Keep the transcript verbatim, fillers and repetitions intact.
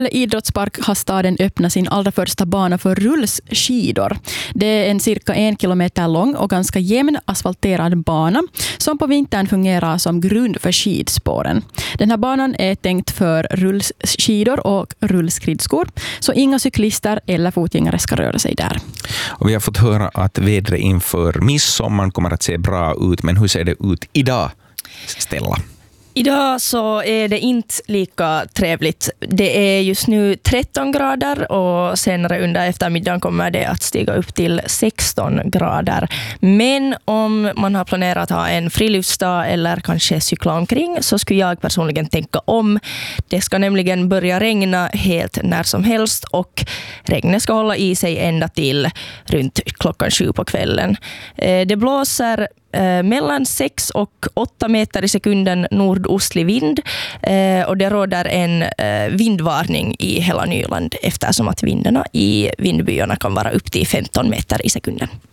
Idrottspark har staden öppnat sin allra första bana för rullskidor. Det är en cirka en kilometer lång och ganska jämn asfalterad bana som på vintern fungerar som grund för skidspåren. Den här banan är tänkt för rullskidor och rullskridskor, så inga cyklister eller fotgängare ska röra sig där. Och vi har fått höra att vädret inför midsommar kommer att se bra ut, men hur ser det ut idag, Stella? Idag så är det inte lika trevligt. Det är just nu tretton grader och senare under eftermiddagen kommer det att stiga upp till sexton grader. Men om man har planerat att ha en friluftsdag eller kanske cykla omkring så skulle jag personligen tänka om. Det ska nämligen börja regna helt när som helst och regnet ska hålla i sig ända till runt klockan sju på kvällen. Det blåser Eh, mellan sex och åtta meter i sekunden nordostlig vind eh, och det råder en eh, vindvarning i hela Nyland eftersom att vindarna i vindbyarna kan vara upp till femton meter i sekunden.